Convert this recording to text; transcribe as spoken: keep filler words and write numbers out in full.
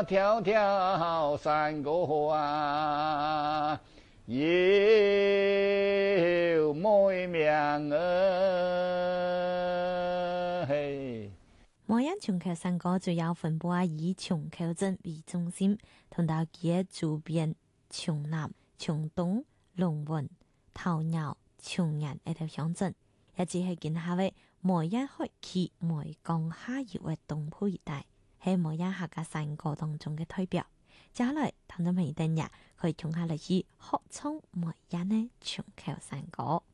條條山歌啊，有梅名啊，嘿。 莫因虹橋山歌主要分布喺以虹橋鎮為中心，同到其嘅周邊松南、松東、龍運、頭鳥、松仁一條鄉鎮，一直係建下嘅莫因海區梅江下游嘅東部一帶，係莫因客家山歌當中嘅代表。接下來，聽眾朋友哋可以聽下嚟去學唱莫因嘅虹橋山歌。